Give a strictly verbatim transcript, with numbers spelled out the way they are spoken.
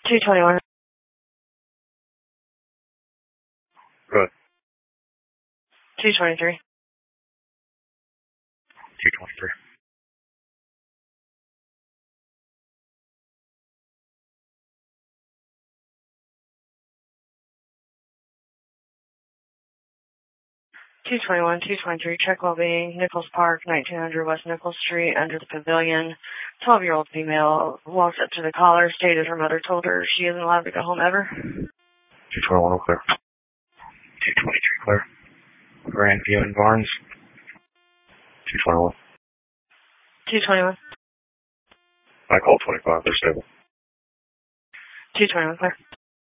two twenty-one. Good. two twenty-three. two twenty-three. two twenty-one, two twenty-three, check well-being, Nichols Park, nineteen hundred West Nichols Street, under the pavilion. twelve-year-old female walks up to the caller, stated her mother told her she isn't allowed to go home ever. two twenty-one, clear. two twenty-three, clear. Grandview and Barnes. two twenty-one. two twenty-one. I call twenty-five, they're stable. two twenty-one, clear.